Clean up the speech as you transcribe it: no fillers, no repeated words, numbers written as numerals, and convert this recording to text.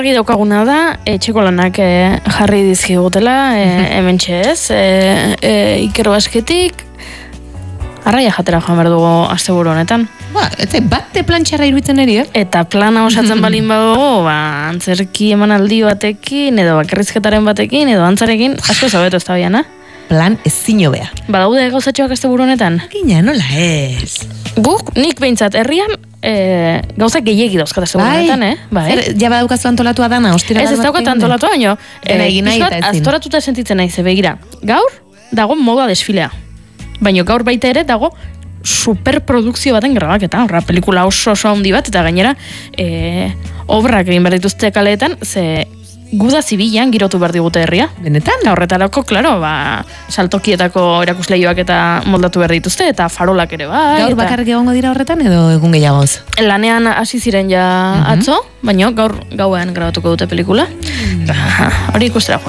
argi daukaguna da, etxeko lanak jarri dizkigutela, hementxe ez, Ikero Basketik, arraia jatera joan behar dugu asteburu honetan. Bat plantxarra iruditzen eri, Eta plana osatzen balin badugu, antzerki emanaldi batekin, edo bakarrizketaren batekin, edo antzarekin, asko zabetu ez da biana. Plan ezin hobea. Badaude gauzatxoak asteburu honetan? Gina, nola ez? Guk, nik behintzat, herrian, gauzak gehiegi dauzkat asteburu honetan, Bai. Zer, ja badaukazu antolatua dana, ostira ez daukat antolatua, baino. Dena egin nahi eta ezin. Aztoratuta sentitzen nahi, begira. Gaur, dago moda desfilea. Baina gaur baita ere dago superprodukzio baten grabaketa, horra pelikula oso handi bat, eta gainera obrak egin behar dituzte kaleetan, ze guda zibilan girotu behar digute herria. Benetan? Horretarako, klaro, saltokietako erakusleioak eta moldatu behar dituzte, eta farolak ere bai. Gaur bakarrik egongo dira horretan edo egun gehiagoz? Lanean hasi ziren ja atzo, baina gaur gauean grabatuko dute pelikula. Hori ikustera